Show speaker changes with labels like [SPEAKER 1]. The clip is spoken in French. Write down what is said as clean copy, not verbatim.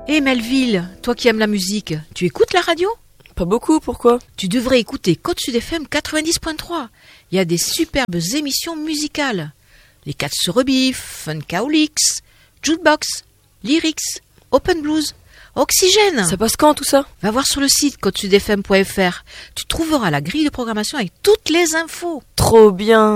[SPEAKER 1] Hé Melville, toi qui aimes la musique, tu écoutes la radio ?
[SPEAKER 2] Pas beaucoup, pourquoi ?
[SPEAKER 1] Tu devrais écouter Côte Sud FM 90.3. Il y a des superbes émissions musicales. Les 4 se rebiffent, Funkaolix, Jukebox, Lyrics, Open Blues, Oxygène.
[SPEAKER 2] Ça passe quand tout ça ?
[SPEAKER 1] Va voir sur le site côtesudfm.fr. Tu trouveras la grille de programmation avec toutes les infos.
[SPEAKER 2] Trop bien !